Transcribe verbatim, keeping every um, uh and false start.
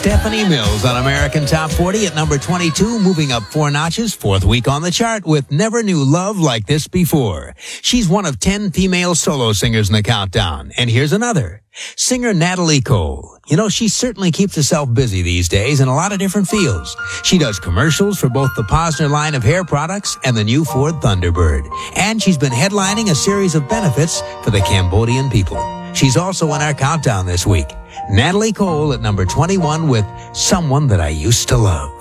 Stephanie Mills on American Top forty at number twenty-two, moving up four notches, fourth week on the chart with Never Knew Love Like This Before. She's one of ten female solo singers in the countdown. And here's another. Singer Natalie Cole. You know, she certainly keeps herself busy these days in a lot of different fields. She does commercials for both the Posner line of hair products and the new Ford Thunderbird. And she's been headlining a series of benefits for the Cambodian people. She's also in our countdown this week. Natalie Cole at number twenty-one with Someone That I Used to Love.